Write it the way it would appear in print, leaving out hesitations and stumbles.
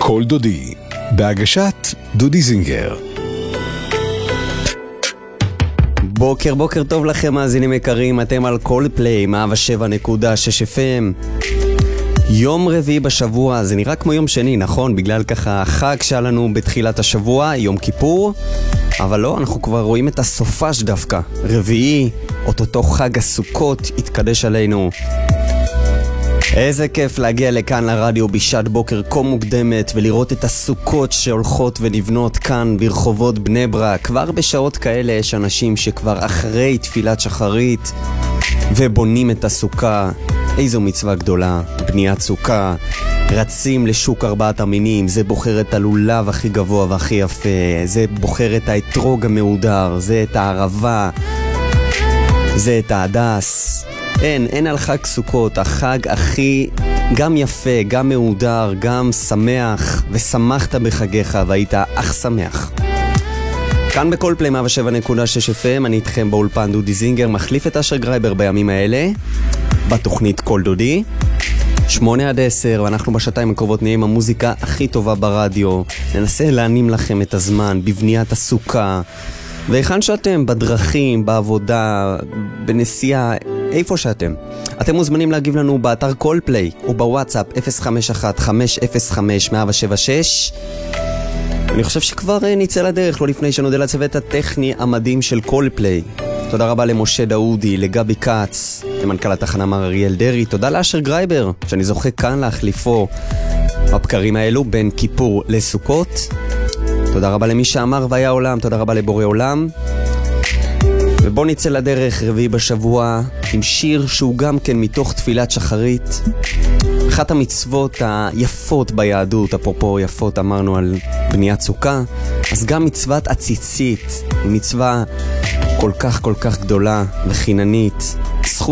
קול דודי, בהגשת דודי זינגר. בוקר טוב לכם מאזינים יקרים, אתם על קולפליי 107.6 FM. יום רביעי בשבוע, זה נראה כמו יום שני, נכון? בגלל ככה החג שלנו בתחילת השבוע, יום כיפור. אבל לא, אנחנו כבר רואים את הסופש דווקא. רביעי, אותו חג הסוכות התקדש עלינו. איזה כיף להגיע לכאן לרדיו בשעת בוקר כה מוקדמת ולראות את הסוכות שהולכות ונבנות כאן ברחובות בני ברק. כבר בשעות כאלה יש אנשים שכבר אחרי תפילת שחרית ובונים את הסוכה. איזו מצווה גדולה, בניית סוכה. רצים לשוק ארבעת המינים, זה בוחר את הלולב הכי גבוה והכי יפה, זה בוחר את האתרוג המהודר, זה את הערבה, זה את ההדס. אין על חג סוכות, החג הכי גם יפה, גם מהודר, גם שמח, ושמחת בחגיך והיית אך שמח. כאן בקולפליי 107.6 FM, אני איתכם באולפן דודי זינגר, מחליף את אשר גרייבר בימים האלה, בתוכנית קול דודי, 8-10, ואנחנו בשעתיים הקרובות נהיה עם המוזיקה הכי טובה ברדיו, ננסה להנים לכם את הזמן בבניית הסוכה, והיכן שאתם, בדרכים, בעבודה, בנסיעה, איפה שאתם. אתם מוזמנים להגיב לנו באתר קולפליי, או בוואטסאפ 051-505-176. אני חושב שכבר נצא לדרך, לא לפני שנודה לצוות הטכני המדהים של קולפליי. תודה רבה למשה דאודי, לגבי קץ, למנכ"ל התחנה מר אריאל דרי. תודה לאשר גרייבר, שאני זוכה כאן להחליפו בבקרים האלו בין כיפור לסוכות. תודה רבה למי שאמר והיה עולם, תודה רבה לבורא עולם. ובוא נצא לדרך רביעי בשבוע עם שיר שהוא גם כן מתוך תפילת שחרית. אחת המצוות היפות ביהדות, אפרופו יפות אמרנו על בניית סוכה, אז גם מצוות הציצית היא מצווה כל כך גדולה וחיננית. זכות